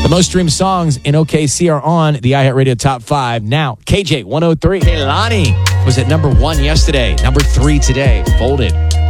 The most streamed songs in OKC are on the iHeartRadio Top 5. Now, KJ 103. Kehlani was at number 1 yesterday. Number 3 today. Folded.